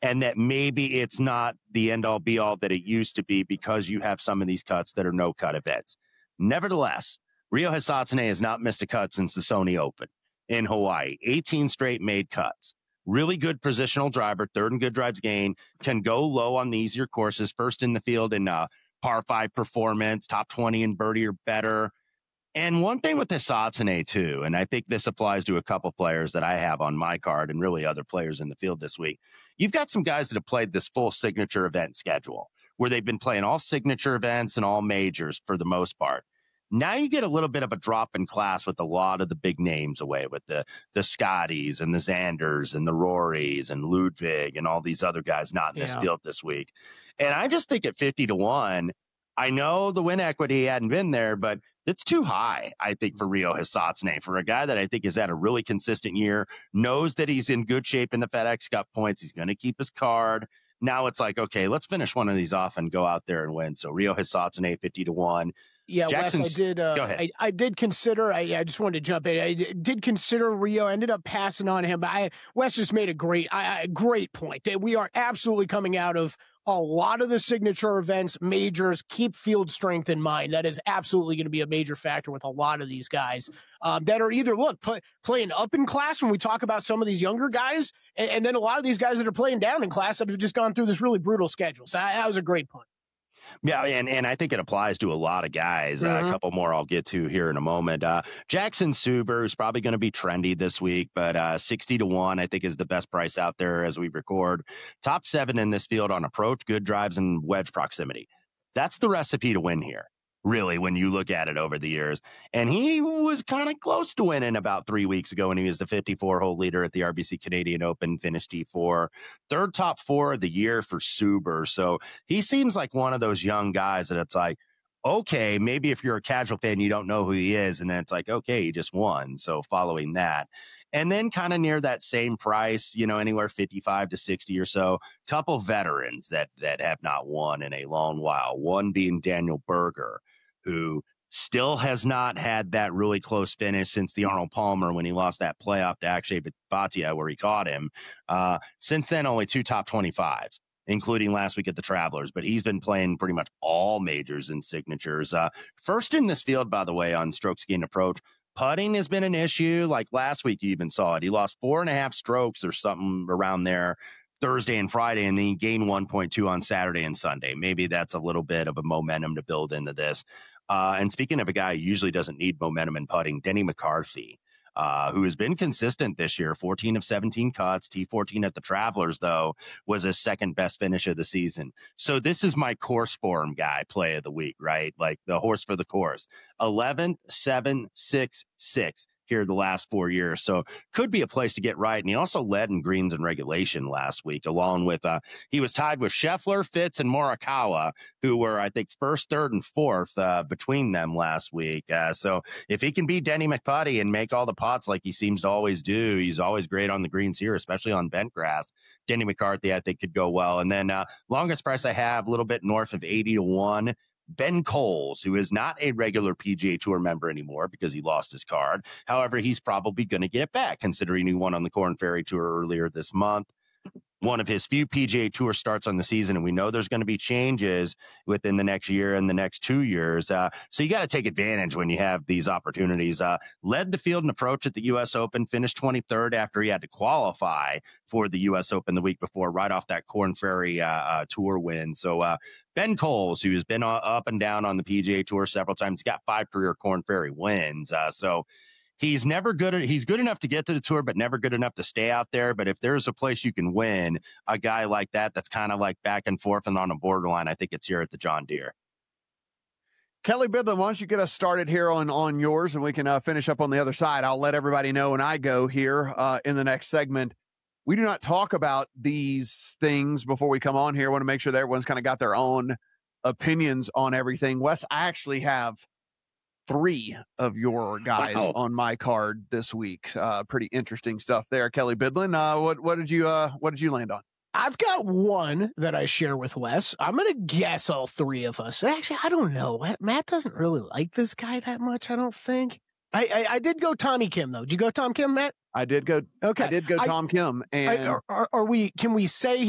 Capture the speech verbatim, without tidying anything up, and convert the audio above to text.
and that maybe it's not the end all be all that it used to be because you have some of these cuts that are no cut events. Nevertheless, Ryo Hisatsune has not missed a cut since the Sony Open in Hawaii. eighteen straight made cuts. Really good positional driver, third and good drives gain, can go low on the easier courses, first in the field in uh, par five performance, top twenty in birdie or better. And one thing with Hisatsune too, and I think this applies to a couple players that I have on my card and really other players in the field this week. You've got some guys that have played this full signature event schedule where they've been playing all signature events and all majors for the most part. Now you get a little bit of a drop in class with a lot of the big names away, with the, the Scotties and the Xanders and the Rorys and Ludwig and all these other guys not in this Yeah. field this week. And I just think at fifty to one, I know the win equity hadn't been there, but it's too high, I think, for Ryo Hisatsune, for a guy that I think has had a really consistent year, knows that he's in good shape in the FedEx Cup points. He's going to keep his card. Now it's like, okay, let's finish one of these off and go out there and win. So Ryo Hisatsune, fifty to one. Yeah, Wes, I did. Uh, Go ahead. I, I did consider. I, I just wanted to jump in. I did consider Ryo. Ended up passing on him, but I, Wes just made a great, I, I, great point. We are absolutely coming out of a lot of the signature events, majors. Keep field strength in mind. That is absolutely going to be a major factor with a lot of these guys um, that are either look play, playing up in class when we talk about some of these younger guys, and, and then a lot of these guys that are playing down in class that have just gone through this really brutal schedule. So that, that was a great point. Yeah, and, and I think it applies to a lot of guys. Mm-hmm. Uh, a couple more I'll get to here in a moment. Uh, Jackson Suber is probably going to be trendy this week, but uh, sixty to one I think is the best price out there as we record. Top seven in this field on approach, good drives, and wedge proximity. That's the recipe to win here, really, when you look at it over the years. And he was kind of close to winning about three weeks ago when he was the fifty-four hole leader at the R B C Canadian Open, finished T four. Third top four of the year for Suber. So he seems like one of those young guys that it's like, okay, maybe if you're a casual fan, you don't know who he is. And then it's like, okay, he just won. So following that. And then kind of near that same price, you know, anywhere fifty-five to sixty or so, couple veterans that, that have not won in a long while. One being Daniel Berger, who still has not had that really close finish since the Arnold Palmer when he lost that playoff to Akshay Bhatia where he caught him. Uh, since then, only two top twenty-fives, including last week at the Travelers, but he's been playing pretty much all majors and signatures. Uh, first in this field, by the way, on strokes gained approach. Putting has been an issue. Like last week, you even saw it. He lost four and a half strokes or something around there Thursday and Friday, and then he gained one point two on Saturday and Sunday. Maybe that's a little bit of a momentum to build into this. Uh, and speaking of a guy who usually doesn't need momentum in putting, Denny McCarthy, uh, who has been consistent this year, fourteen of seventeen cuts, T fourteen at the Travelers, though, was his second best finish of the season. So this is my course form guy play of the week, right? Like the horse for the course. eleven, seven, six, six. Here the last four years. So could be a place to get right. And he also led in greens and regulation last week, along with, uh, he was tied with Scheffler, Fitz, and Morikawa, who were, I think, first, third, and fourth, uh, between them last week. Uh, so if he can beat Denny McPutty and make all the putts like he seems to always do, he's always great on the greens here, especially on bent grass. Denny McCarthy, I think, could go well. And then, uh, longest price I have, a little bit north of eighty to one. Ben Coles, who is not a regular P G A Tour member anymore because he lost his card. However, he's probably going to get it back, considering he won on the Korn Ferry Tour earlier this month. One of his few P G A Tour starts on the season, and we know there's going to be changes within the next year and the next two years. Uh, so you got to take advantage when you have these opportunities. Uh, led the field and approach at the U S Open, finished twenty-third after he had to qualify for the U S Open the week before, right off that Korn Ferry uh, uh, Tour win. So uh, Ben Coles, who has been uh, up and down on the P G A Tour several times, he's got five career Korn Ferry wins. Uh, so He's never good at, he's good enough to get to the tour, but never good enough to stay out there. But if there's a place you can win, a guy like that, that's kind of like back and forth and on a borderline, I think it's here at the John Deere. Kelly Bidlin, why don't you get us started here on, on yours, and we can uh, finish up on the other side. I'll let everybody know when I go here uh, in the next segment. We do not talk about these things before we come on here. I want to make sure that everyone's kind of got their own opinions on everything. Wes, I actually have three of your guys wow. on my card this week. Uh, pretty interesting stuff there. Kelly Bidlin, uh, what, what did you, uh, what did you land on? I've got one that I share with Wes. I'm going to guess all three of us. Actually, I don't know. Matt doesn't really like this guy that much, I don't think. I, I, I did go Tommy Kim, though. Did you go Tom Kim, Matt? I did go. Okay. I did go I, Tom Kim. And I, are, are we, can we say